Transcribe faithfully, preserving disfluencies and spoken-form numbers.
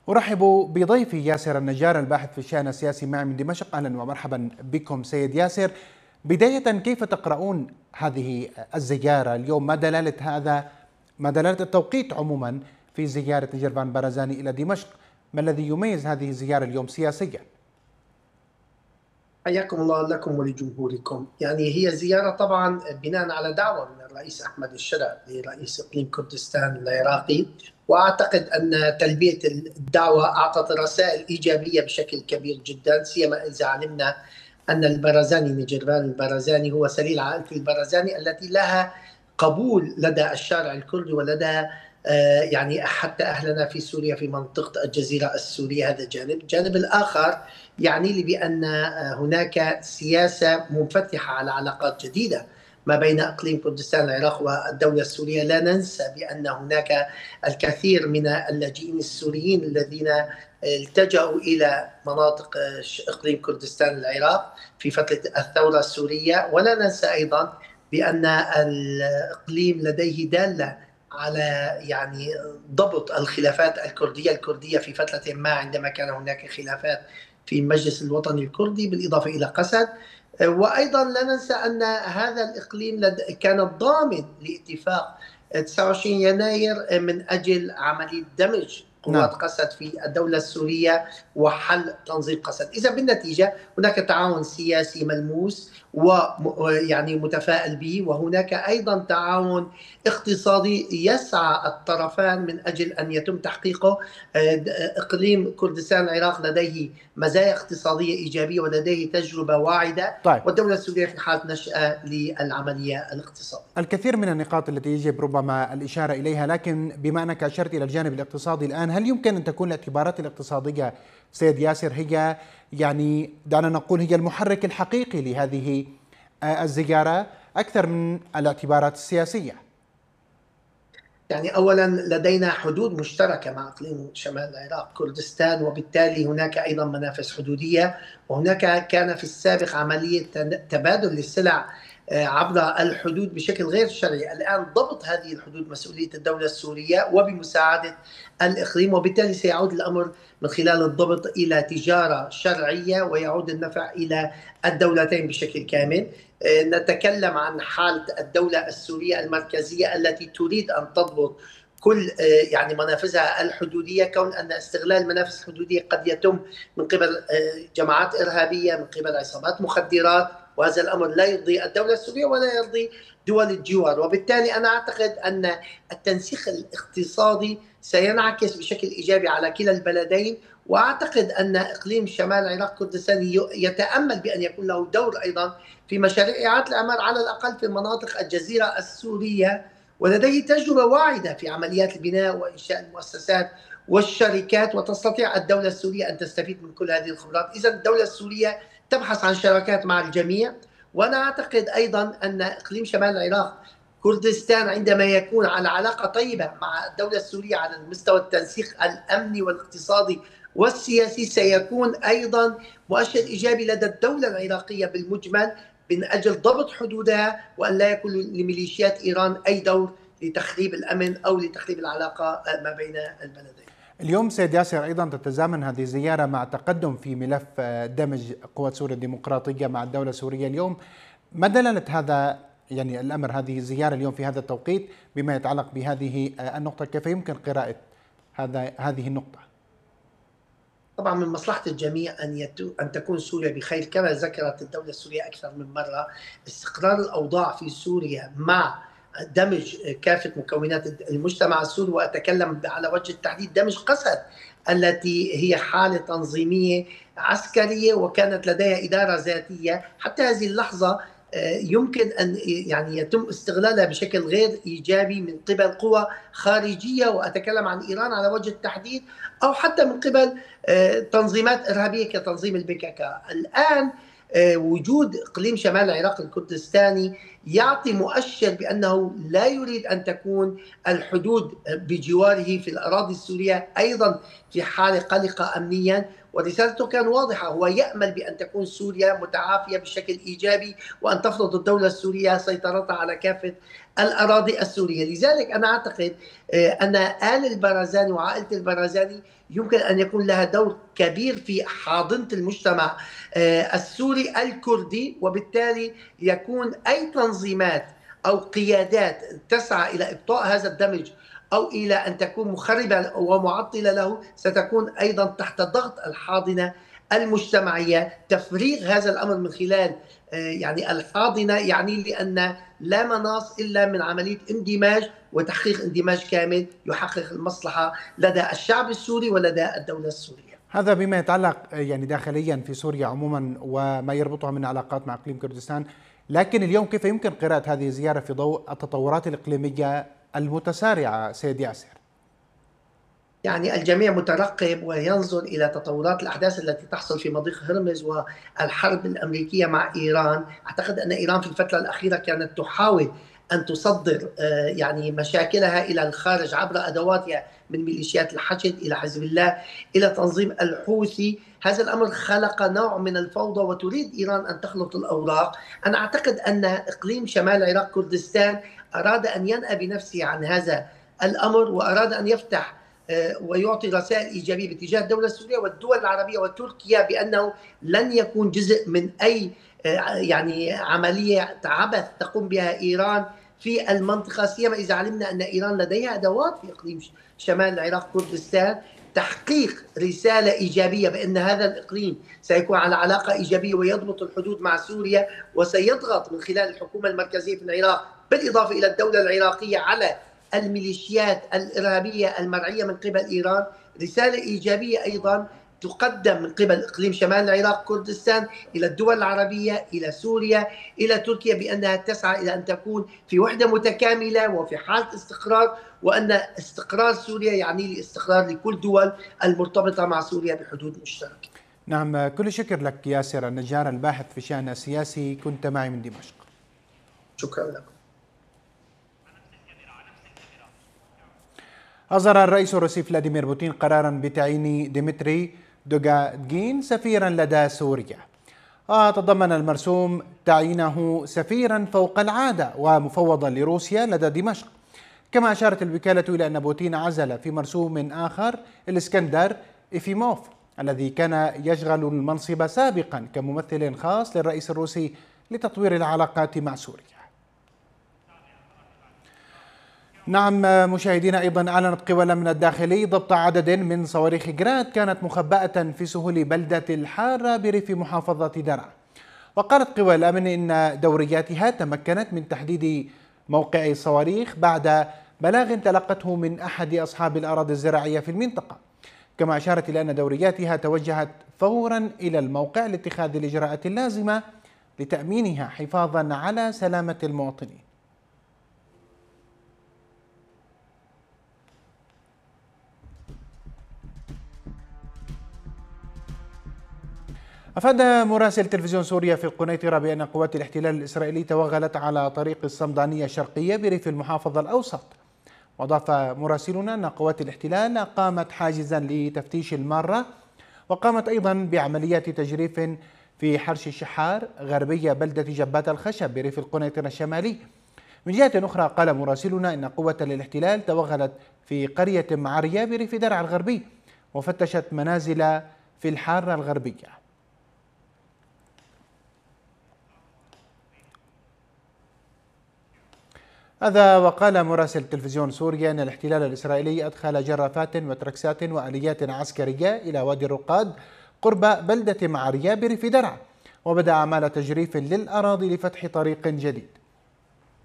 أرحب بضيفي ياسر النجار الباحث في الشأن السياسي معي من دمشق. أهلا ومرحبا بكم سيد ياسر. بداية، كيف تقرؤون هذه الزيارة اليوم؟ ما دلالة هذا ما دلالة التوقيت عموما في زيارة جيرفان بارزاني إلى دمشق؟ ما الذي يميز هذه الزيارة اليوم سياسيا؟ حياكم الله لكم ولجمهوركم. يعني هي زيارة طبعا بناء على دعوة من الرئيس أحمد الشرع لرئيس إقليم كردستان العراقي، وأعتقد أن تلبية الدعوة أعطت رسائل إيجابية بشكل كبير جدا، سيما إذا علمنا أن البرزاني نجربان البرزاني هو سليل عائلة البرزاني التي لها قبول لدى الشارع الكردي ولدى يعني حتى أهلنا في سوريا في منطقة الجزيرة السورية. هذا جانب. الجانب الآخر يعني لي بأن هناك سياسة منفتحة على علاقات جديدة ما بين إقليم كردستان العراق والدولة السورية. لا ننسى بأن هناك الكثير من اللاجئين السوريين الذين التجأوا إلى مناطق إقليم كردستان العراق في فترة الثورة السورية. ولا ننسى أيضا بأن الإقليم لديه دالة على يعني ضبط الخلافات الكردية الكردية في فترة ما عندما كان هناك خلافات في المجلس الوطني الكردي بالإضافة إلى قسد. وأيضا لا ننسى أن هذا الإقليم كان ضامن لاتفاق تسعة وعشرين يناير من أجل عملية دمج قوات نعم. قسد في الدولة السورية وحل تنظيم قسد. إذا بالنتيجة هناك تعاون سياسي ملموس ويعني متفائل به، وهناك أيضا تعاون اقتصادي يسعى الطرفان من أجل أن يتم تحقيقه. إقليم كردستان العراق لديه مزايا اقتصادية إيجابية ولديه تجربة واعدة، طيب. والدولة السورية في حالة نشأة للعملية الاقتصادية. الكثير من النقاط التي يجب ربما الإشارة إليها، لكن بما أنك أشرت إلى الجانب الاقتصادي الآن، هل يمكن أن تكون الاعتبارات الاقتصادية سيد ياسر هي يعني دعنا نقول هي المحرك الحقيقي لهذه الزيارة أكثر من الاعتبارات السياسية؟ يعني أولا لدينا حدود مشتركة مع إقليم شمال العراق كردستان، وبالتالي هناك أيضا منافذ حدودية، وهناك كان في السابق عملية تبادل للسلع عبر الحدود بشكل غير شرعي. الآن ضبط هذه الحدود مسؤولية الدولة السورية وبمساعدة الإقليم، وبالتالي سيعود الأمر من خلال الضبط إلى تجارة شرعية ويعود النفع إلى الدولتين بشكل كامل. نتكلم عن حالة الدولة السورية المركزية التي تريد أن تضبط كل يعني منافذها الحدودية، كون أن استغلال المنافذ الحدودية قد يتم من قبل جماعات إرهابية، من قبل عصابات مخدرات، وهذا الأمر لا يرضي الدولة السورية ولا يرضي دول الجوار. وبالتالي أنا أعتقد أن التنسيق الاقتصادي سينعكس بشكل إيجابي على كلا البلدين، وأعتقد أن إقليم شمال العراق كردستان يتأمل بأن يكون له دور أيضا في مشاريع إعادة الأعمار على الأقل في مناطق الجزيرة السورية، ولديه تجربة واعدة في عمليات البناء وإنشاء المؤسسات والشركات، وتستطيع الدولة السورية أن تستفيد من كل هذه الخبرات. إذا الدولة السورية تبحث عن شراكات مع الجميع. وأنا أعتقد أيضا أن إقليم شمال العراق كردستان عندما يكون على علاقة طيبة مع الدولة السورية على المستوى التنسيق الأمني والاقتصادي والسياسي سيكون أيضا مؤشر إيجابي لدى الدولة العراقية بالمجمل من أجل ضبط حدودها، وأن لا يكون لميليشيات إيران أي دور لتخريب الأمن أو لتخريب العلاقة ما بين البلدين. اليوم سيد ياسر أيضا تتزامن هذه الزيارة مع تقدم في ملف دمج قوات سوريا الديمقراطية مع الدولة السورية اليوم. ما دلالة هذا يعني الأمر، هذه الزيارة اليوم في هذا التوقيت بما يتعلق بهذه النقطة؟ كيف يمكن قراءة هذا هذه النقطة؟ طبعا من مصلحة الجميع أن يتو أن تكون سوريا بخير، كما ذكرت الدولة السورية أكثر من مرة. استقرار الأوضاع في سوريا مع دمج كافة مكونات المجتمع السوري، وأتكلم على وجه التحديد دمج قسد التي هي حالة تنظيمية عسكرية وكانت لديها إدارة ذاتية حتى هذه اللحظة، يمكن أن يعني يتم استغلالها بشكل غير إيجابي من قبل قوى خارجية، وأتكلم عن إيران على وجه التحديد، أو حتى من قبل تنظيمات إرهابية كتنظيم البي كي كي. الآن وجود إقليم شمال العراق الكردستاني يعطي مؤشر بأنه لا يريد أن تكون الحدود بجواره في الأراضي السورية أيضا في حالة قلقة أمنيا، ورسالته كان واضحة. هو يأمل بأن تكون سوريا متعافية بشكل إيجابي، وأن تفرض الدولة السورية سيطرتها على كافة الأراضي السورية. لذلك أنا أعتقد أن آل البرزاني وعائلة البرزاني يمكن أن يكون لها دور كبير في حاضنة المجتمع السوري الكردي، وبالتالي يكون أي تنظيمات أو قيادات تسعى إلى إبطاء هذا الدمج أو إلى أن تكون مخربة ومعطلة له ستكون أيضا تحت ضغط الحاضنة المجتمعية. تفريغ هذا الأمر من خلال يعني الحاضنة يعني لأن لا مناص إلا من عملية اندماج وتحقيق اندماج كامل يحقق المصلحة لدى الشعب السوري ولدى الدولة السورية. هذا بما يتعلق يعني داخليا في سوريا عموما وما يربطها من علاقات مع إقليم كردستان، لكن اليوم كيف يمكن قراءة هذه الزيارة في ضوء التطورات الإقليمية المتسارعة سيد ياسر؟ يعني الجميع مترقب وينظر إلى تطورات الأحداث التي تحصل في مضيق هرمز والحرب الأمريكية مع إيران. أعتقد أن إيران في الفترة الأخيرة كانت تحاول أن تصدر يعني مشاكلها إلى الخارج عبر أدواتها من ميليشيات الحشد إلى حزب الله إلى تنظيم الحوثي. هذا الأمر خلق نوع من الفوضى وتريد إيران أن تخلط الأوراق. أنا أعتقد أن إقليم شمال العراق كردستان أراد أن ينأى بنفسه عن هذا الأمر وأراد أن يفتح ويعطي رسائل إيجابية باتجاه الدولة السورية والدول العربية وتركيا بأنه لن يكون جزء من أي يعني عملية عبث تقوم بها إيران في المنطقة، سيما إذا علمنا أن إيران لديها أدوات في إقليم شمال العراق كردستان. تحقيق رسالة إيجابية بأن هذا الإقليم سيكون على علاقة إيجابية ويضبط الحدود مع سوريا وسيضغط من خلال الحكومة المركزية في العراق بالإضافة إلى الدولة العراقية على الميليشيات الإرهابية المرعية من قبل إيران. رسالة إيجابية أيضا تقدم من قبل إقليم شمال العراق كردستان إلى الدول العربية، إلى سوريا، إلى تركيا، بأنها تسعى إلى أن تكون في وحدة متكاملة وفي حالة استقرار، وأن استقرار سوريا يعني الاستقرار لكل دول المرتبطة مع سوريا بحدود مشتركة. نعم، كل شكر لك ياسر النجار الباحث في الشأن السياسي، كنت معي من دمشق. شكرا لكم. أصدر الرئيس الروسي فلاديمير بوتين قرارا بتعيين ديمتري دوغاغين سفيرا لدى سوريا، وتضمن المرسوم تعيينه سفيرا فوق العادة ومفوضا لروسيا لدى دمشق. كما أشارت الوكالة إلى أن بوتين عزل في مرسوم آخر الإسكندر إفيموف الذي كان يشغل المنصب سابقا كممثل خاص للرئيس الروسي لتطوير العلاقات مع سوريا. نعم مشاهدينا، أيضا أعلنت قوى الأمن الداخلي ضبط عدد من صواريخ جراد كانت مخبأة في سهول بلدة الحارة بريف محافظة درعا. وقالت قوى الأمن إن دورياتها تمكنت من تحديد موقع الصواريخ بعد بلاغ تلقته من أحد أصحاب الأراضي الزراعية في المنطقة. كما أشارت إلى أن دورياتها توجهت فورا إلى الموقع لاتخاذ الإجراءات اللازمة لتأمينها حفاظا على سلامة المواطنين. أفاد مراسل تلفزيون سوريا في القنيطرة بأن قوات الاحتلال الإسرائيلي توغلت على طريق الصمدانية الشرقية بريف المحافظة الأوسط. وأضاف مراسلنا أن قوات الاحتلال قامت حاجزا لتفتيش المارة، وقامت أيضا بعمليات تجريف في حرش الشحار غربية بلدة جبات الخشب بريف القنيطرة الشمالي. من جهة أخرى قال مراسلنا أن قوة الاحتلال توغلت في قرية معرية بريف درعا الغربي وفتشت منازل في الحارة الغربية. هذا وقال مراسل تلفزيون سوريا أن الاحتلال الإسرائيلي أدخل جرافات وتركسات وآليات عسكرية إلى وادي الرقاد قرب بلدة معرية بريف درعا، وبدأ أعمال تجريف للأراضي لفتح طريق جديد.